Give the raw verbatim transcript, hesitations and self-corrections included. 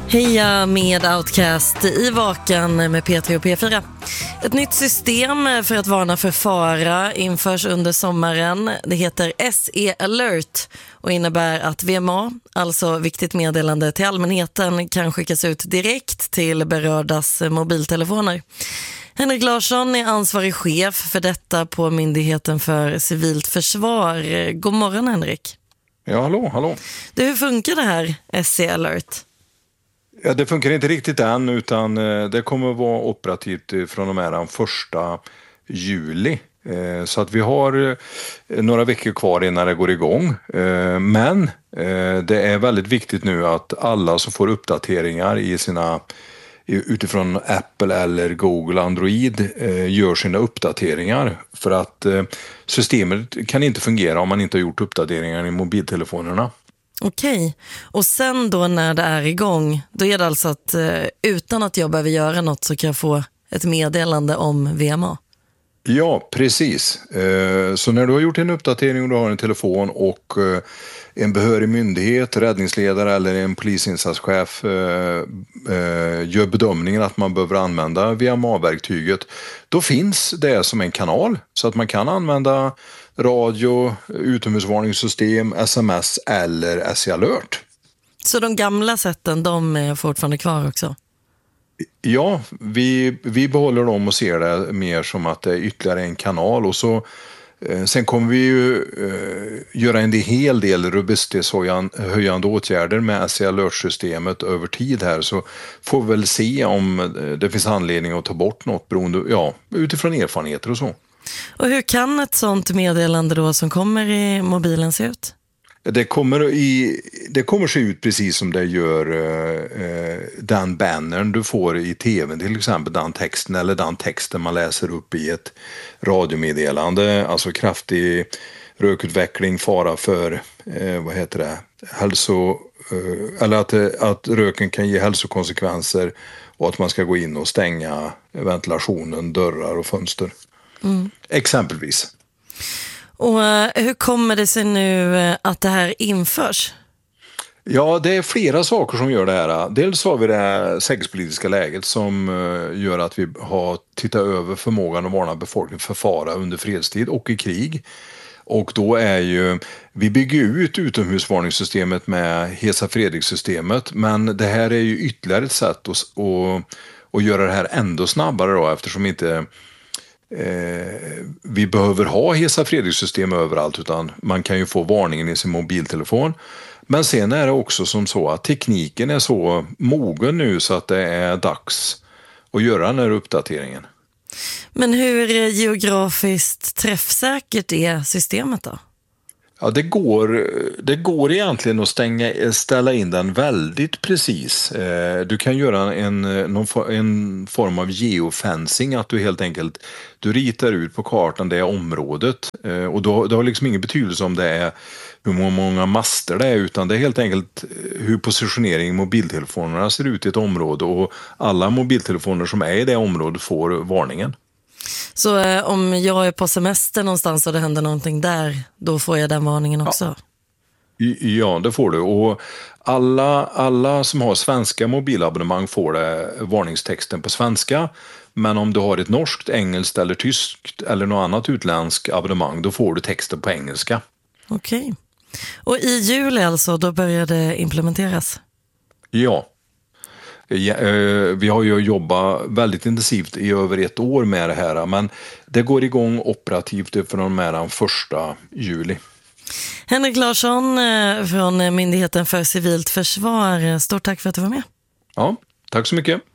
Heja med Outcast i Vakan med P tre och P fyra. Ett nytt system för att varna för fara införs under sommaren. Det heter S E Alert och innebär att V M A, alltså viktigt meddelande till allmänheten, kan skickas ut direkt till berördas mobiltelefoner. Henrik Larsson är ansvarig chef för detta på Myndigheten för civilt försvar. God morgon, Henrik. Ja, hallå, hallå. Du, hur funkar det här S E Alert? Ja, det funkar inte riktigt än, utan det kommer att vara operativt från och med den första juli. Så att vi har några veckor kvar innan det går igång. Men det är väldigt viktigt nu att alla som får uppdateringar i sina, utifrån Apple eller Google Android gör sina uppdateringar. För att systemet kan inte fungera om man inte har gjort uppdateringar i mobiltelefonerna. Okej, och sen då när det är igång, då är det alltså att eh, utan att jag behöver göra något så kan jag få ett meddelande om V M A? Ja, precis. Eh, så när du har gjort en uppdatering och du har en telefon och eh, en behörig myndighet, räddningsledare eller en polisinsatschef eh, eh, gör bedömningen att man behöver använda V M A-verktyget, då finns det som en kanal så att man kan använda radio, utomhusvarningssystem, sms eller S E Alert. Så de gamla sätten, de är fortfarande kvar också? Ja, vi, vi behåller dem och ser det mer som att det är ytterligare en kanal. Och så, eh, sen kommer vi ju eh, göra en hel del robusthetshöjande åtgärder med S E Alert-systemet över tid här. Så får vi väl se om det finns anledning att ta bort något beroende, ja, utifrån erfarenheter och så. Och hur kan ett sånt meddelande då som kommer i mobilen se ut? Det kommer, i, det kommer se ut precis som det gör eh, den bannern du får i tvn, till exempel den texten eller den texten man läser upp i ett radiomeddelande, alltså kraftig rökutveckling, fara för eh, vad heter det, hälso, eh, eller att, att röken kan ge hälsokonsekvenser och att man ska gå in och stänga ventilationen, dörrar och fönster. Mm. Exempelvis. Och hur kommer det sig nu att det här införs? Ja, det är flera saker som gör det här. Dels har vi det här säkerhetspolitiska läget som gör att vi har tittat över förmågan att varna befolkningen för fara under fredstid och i krig. Och då är ju, vi bygger ut utomhusvarningssystemet med Hesa Fredrik-systemet, men det här är ju ytterligare ett sätt att, att, att göra det här ändå snabbare då, eftersom inte Eh, vi behöver ha Hesa Fredrik-system överallt, utan man kan ju få varningen i sin mobiltelefon. Men sen är det också som så att tekniken är så mogen nu så att det är dags att göra den här uppdateringen. Men hur geografiskt träffsäkert är systemet då? Ja, det går, det går egentligen att stänga, ställa in den väldigt precis. Du kan göra en, någon, en form av geofencing, att du helt enkelt du ritar ut på kartan det området. Och då, det har liksom ingen betydelse om det är hur många master det är, utan det är helt enkelt hur positionering i mobiltelefonerna ser ut i ett område, och alla mobiltelefoner som är i det området får varningen. Så eh, om jag är på semester någonstans och det händer någonting där, då får jag den varningen också? Ja, ja, det får du. Och alla, alla som har svenska mobilabonnemang får det varningstexten på svenska. Men om du har ett norskt, engelskt eller tyskt eller något annat utländsk abonnemang, då får du texten på engelska. Okej. Och i juli alltså, då börjar det implementeras? Ja. Ja, vi har ju jobbat väldigt intensivt i över ett år med det här, men det går igång operativt från och med den första juli. Henrik Larsson från Myndigheten för civilt försvar, stort tack för att du var med. Ja, tack så mycket.